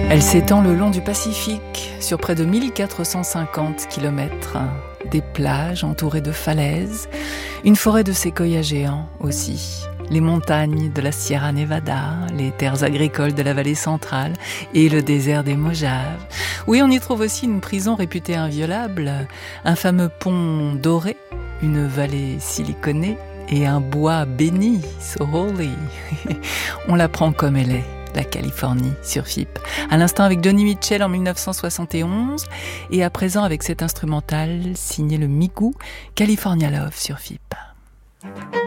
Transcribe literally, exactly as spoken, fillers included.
Elle s'étend le long du Pacifique, sur près de mille quatre cent cinquante kilomètres. Des plages entourées de falaises, une forêt de séquoias géants aussi, les montagnes de la Sierra Nevada, les terres agricoles de la vallée centrale et le désert des Mojaves. Oui, on y trouve aussi une prison réputée inviolable, un fameux pont doré, une vallée siliconée et un bois béni, so holy. On la prend comme elle est. La Californie sur F I P. À l'instant avec Johnny Mitchell en mille neuf cent soixante et onze et à présent avec cet instrumental signé le Migou, California Love sur F I P.